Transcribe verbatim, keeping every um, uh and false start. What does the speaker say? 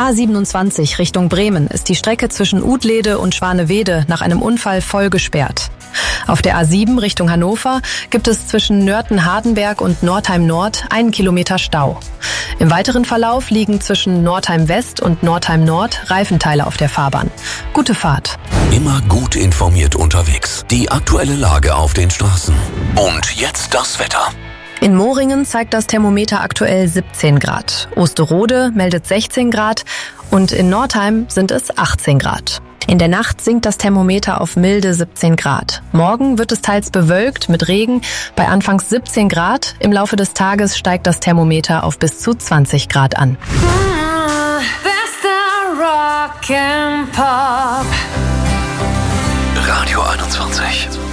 A siebenundzwanzig Richtung Bremen ist die Strecke zwischen Udlede und Schwanewede nach einem Unfall voll gesperrt. Auf der A sieben Richtung Hannover gibt es zwischen Nörten-Hardenberg und Nordheim-Nord einen Kilometer Stau. Im weiteren Verlauf liegen zwischen Nordheim-West und Nordheim-Nord Reifenteile auf der Fahrbahn. Gute Fahrt. Immer gut informiert unterwegs. Die aktuelle Lage auf den Straßen. Und jetzt das Wetter. In Moringen zeigt das Thermometer aktuell siebzehn Grad. Osterode meldet sechzehn Grad und in Nordheim sind es achtzehn Grad. In der Nacht sinkt das Thermometer auf milde siebzehn Grad. Morgen wird es teils bewölkt mit Regen bei anfangs siebzehn Grad. Im Laufe des Tages steigt das Thermometer auf bis zu zwanzig Grad an. Bester Rock and Pop. Radio einundzwanzig.